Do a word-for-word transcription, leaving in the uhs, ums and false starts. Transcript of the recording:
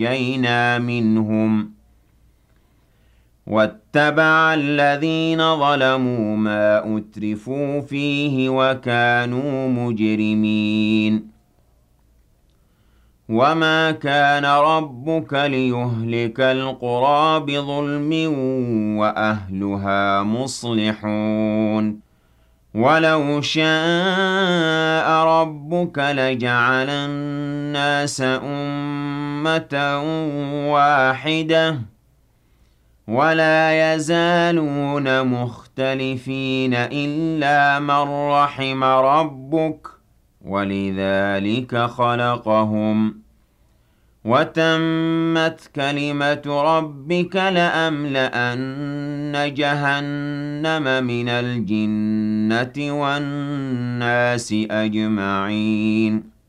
نَجَّيْنَا مِنْهُمْ وَاتَّبَعَ الَّذِينَ ظَلَمُوا مَا أُتْرِفُوا فِيهِ وَكَانُوا مُجْرِمِينَ وَمَا كَانَ رَبُّكَ لِيُهْلِكَ الْقُرَىٰ بِظُلْمٍ وَأَهْلُهَا مُصْلِحُونَ وَلَوْ شَاءَ رَبُّكَ لَجَعَلَ النَّاسَ أُمَّةً وَاحِدَةً وَلَا يَزَالُونَ مُخْتَلِفِينَ إِلَّا مَن رَّحِمَ رَبُّكَ وَلِذَٰلِكَ خَلَقَهُمْ ۗ وَتَمَّتْ كَلِمَةُ رَبِّكَ لَأَمْلَأَنَّ جَهَنَّمَ مِنَ الْجِنَّةِ وَالنَّاسِ أَجْمَعِينَ